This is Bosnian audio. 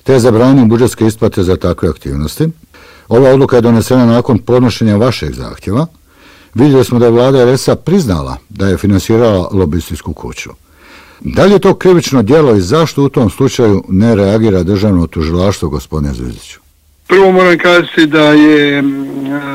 te je zabranio budžetske isplate za takve aktivnosti. Ova odluka je donesena nakon podnošenja vašeg zahtjeva. Vidjeli smo da je vlada RS-a priznala da je finansirala lobistsku kuću. Da li je to krivično djelo i zašto u tom slučaju ne reagira državno tužilaštvo, gospodine Zvizdiću? Prvo moram kazati da je